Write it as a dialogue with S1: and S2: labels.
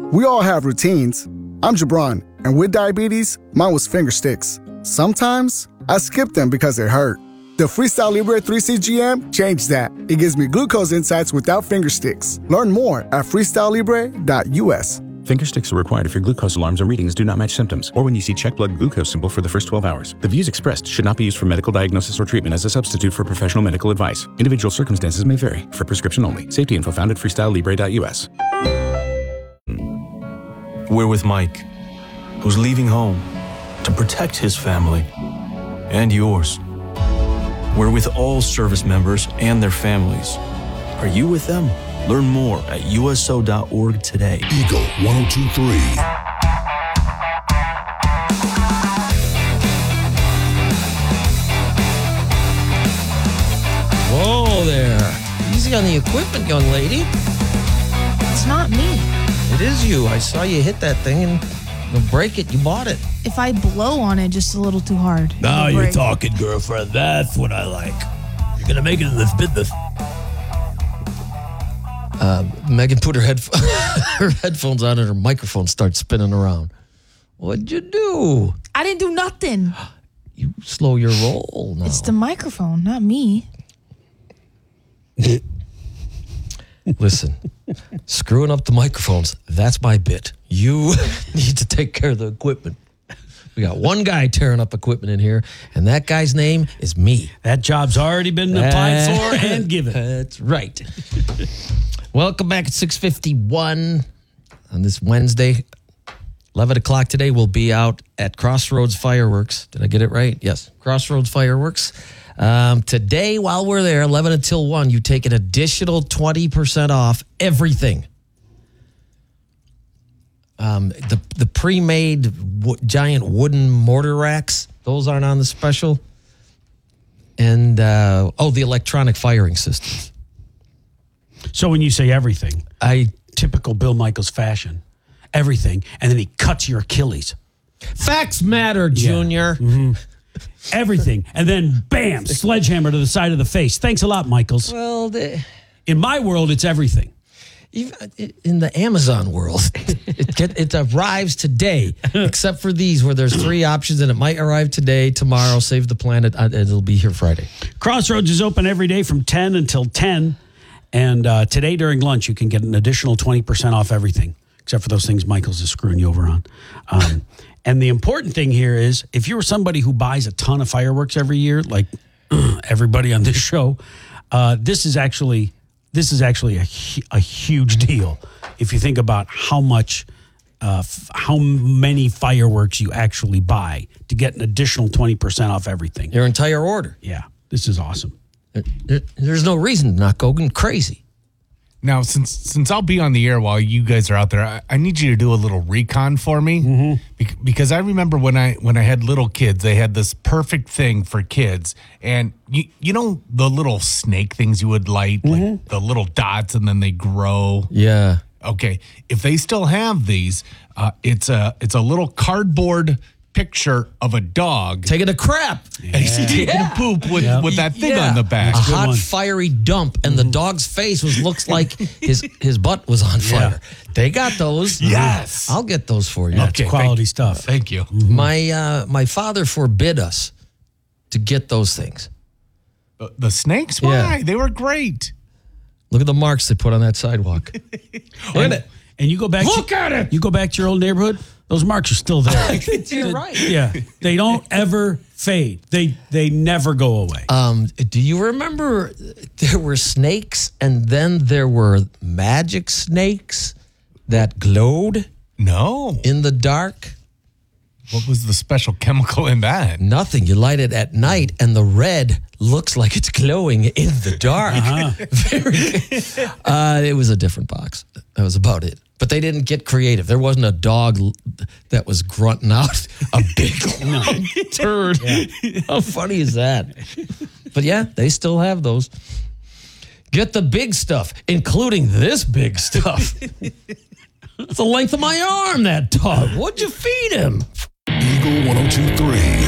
S1: We all have routines. I'm Jabron, and with diabetes, mine was finger sticks. Sometimes, I skip them because it hurt. The Freestyle Libre 3CGM changed that. It gives me glucose insights without finger sticks. Learn more at freestylelibre.us.
S2: Finger sticks are required if your glucose alarms or readings do not match symptoms, or when you see check blood glucose symbol for the first 12 hours. The views expressed should not be used for medical diagnosis or treatment as a substitute for professional medical advice. Individual circumstances may vary. For prescription only. Safety info found at freestylelibre.us.
S3: We're with Mike, who's leaving home to protect his family and yours. We're with all service members and their families. Are you with them? Learn more at USO.org today.
S4: Eagle 102.3.
S5: Whoa there. Easy on the equipment, young lady.
S6: It's not me.
S5: It is you. I saw you hit that thing and you'll break it. You bought it.
S6: If I blow on it just a little too hard.
S7: Now
S6: it'll
S7: you're
S6: break.
S7: talking, girlfriend. That's what I like. You're going to make it in this business.
S5: Megan put her headphones on and her microphone starts spinning around. What'd you do?
S6: I didn't do nothing.
S5: You slow your roll now.
S6: It's the microphone, not me.
S5: Listen, screwing up the microphones, that's my bit. You need to take care of the equipment. We got one guy tearing up equipment in here, and that guy's name is me.
S7: That job's already been applied for and given.
S5: That's right. Welcome back at 6:51 on this Wednesday. 11 o'clock today, we'll be out at Crossroads Fireworks. Did I get it right? Yes, Crossroads Fireworks. Today, while we're there, 11 until 1, you take an additional 20% off everything. The pre-made giant wooden mortar racks, those aren't on the special. And, the electronic firing systems.
S7: So when you say everything, typical Bill Michaels fashion, everything, and then he cuts your Achilles.
S5: Facts matter, Junior.
S7: Yeah. Mm-hmm. Everything. And then, bam, sledgehammer to the side of the face. Thanks a lot, Michaels.
S5: Well,
S7: in my world, it's everything.
S5: Even in the Amazon world, it arrives today, except for these where there's 3 options and it might arrive today, tomorrow, save the planet. It'll be here Friday.
S7: Crossroads is open every day from 10 until 10. And today during lunch, you can get an additional 20% off everything, except for those things Michaels is screwing you over on. And the important thing here is if you're somebody who buys a ton of fireworks every year, like everybody on this show, this is actually a huge deal. If you think about how many fireworks you actually buy to get an additional 20% off everything.
S5: Your entire order.
S7: Yeah, this is awesome.
S5: There's no reason to not go crazy.
S8: Now, since I'll be on the air while you guys are out there, I need you to do a little recon for me, because I remember when I had little kids, they had this perfect thing for kids, and you know the little snake things you would light, like the little dots, and then they grow.
S5: Yeah.
S8: Okay. If they still have these, it's a little cardboard picture of a dog
S5: taking a crap
S8: and he's taking a poop with that thing on the back.
S5: A hot, fiery dump, and the dog's face looks like his butt was on fire. Yeah. They got those.
S8: Yes.
S5: I'll get those for you.
S7: That's quality stuff.
S8: Thank you.
S5: My father forbid us to get those things.
S8: The snakes? Why? Yeah. They were great.
S5: Look at the marks they put on that sidewalk. Look at it.
S7: And you go back.
S5: Look at it.
S7: You go back to your old neighborhood. Those marks are still there.
S5: You're right.
S7: Yeah, they don't ever fade. They never go away.
S5: Do you remember there were snakes and then there were magic snakes that glowed?
S8: No.
S5: In the dark?
S8: What was the special chemical in that?
S5: Nothing. You light it at night and the red looks like it's glowing in the dark. It was a different box. That was about it. But they didn't get creative. There wasn't a dog that was grunting out a big long turd. Yeah. How funny is that? But yeah, they still have those. Get the big stuff, including this big stuff. It's the length of my arm, that dog. What'd you feed him?
S4: Eagle 102.3.